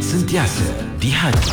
sentiasa di hati.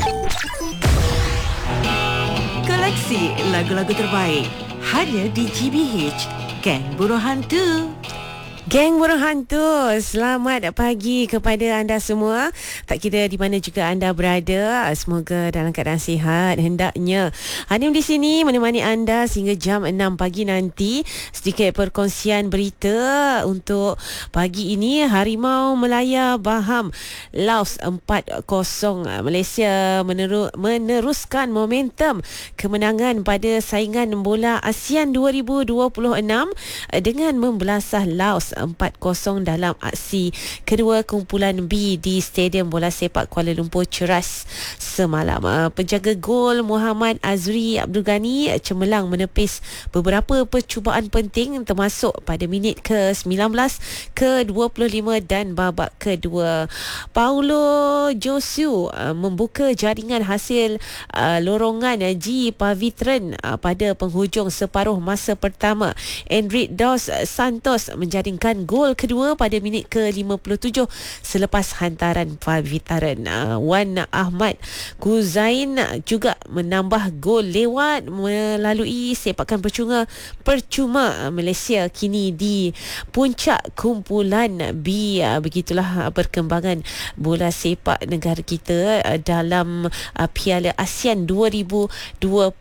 Koleksi lagu-lagu terbaik hanya di GBH Geng Burung Hantu. Geng Burung Hantu, selamat pagi kepada anda semua. Tak kira di mana juga anda berada, semoga dalam keadaan sihat hendaknya. Hanim di sini menemani anda sehingga jam 6 pagi nanti. Sedikit perkongsian berita untuk pagi ini. Harimau Melaya Baham Laos 4-0. Malaysia meneruskan momentum kemenangan pada saingan bola ASEAN 2026 dengan membelasah Laos 4-0 dalam aksi kedua kumpulan B di Stadium Bola Sepak Kuala Lumpur Ceras semalam. Penjaga gol Muhammad Azri Abdul Ghani cemerlang menepis beberapa percubaan penting termasuk pada minit ke-19, ke-25 dan babak kedua. Paulo Josu membuka jaringan hasil lorongan G Pavitran pada penghujung separuh masa pertama. Enric Dos Santos menjaringkan gol kedua pada minit ke-57 selepas hantaran Pavitran. Wan Ahmad Kuzain juga menambah gol lewat melalui sepakan percuma. Malaysia kini di puncak kumpulan B. Begitulah perkembangan bola sepak negara kita dalam Piala ASEAN 2026.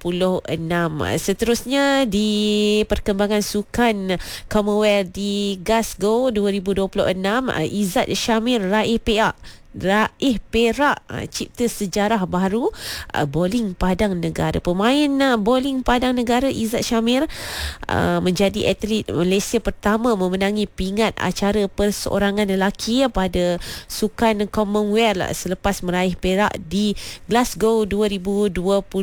Seterusnya di perkembangan sukan Commonwealth di Glasgow 2026, Izzat Syamir raih perak cipta sejarah baru bowling padang negara. Pemain bowling padang negara Izzat Syamir menjadi atlet Malaysia pertama memenangi pingat acara perseorangan lelaki pada Sukan Commonwealth selepas meraih perak di Glasgow 2026.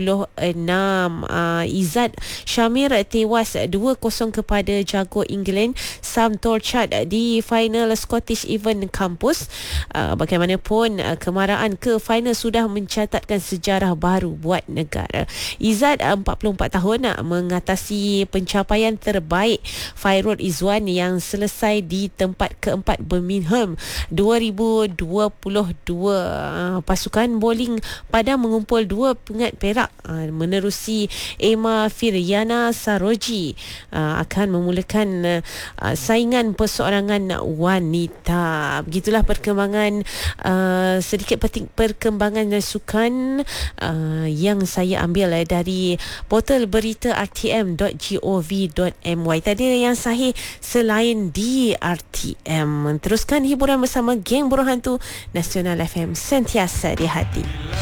Izzat Syamir tewas 2-0 kepada jago England Sam Torchard di final Scottish Event Campus. Bagaimanapun kemaraan ke final sudah mencatatkan sejarah baru buat negara. Izzat 44 tahun mengatasi pencapaian terbaik Fairul Izwan yang selesai di tempat keempat Birmingham 2022. Pasukan bowling padang mengumpul 2 pingat perak menerusi Emma Firyana Saroji akan memulakan saingan perseorangan wanita. Begitulah perkembangan sedikit perkembangan sukan yang saya ambil dari portal berita rtm.gov.my. Tadi yang sahih selain di RTM. Teruskan hiburan bersama Geng Burung Hantu Nasional FM, sentiasa di hati.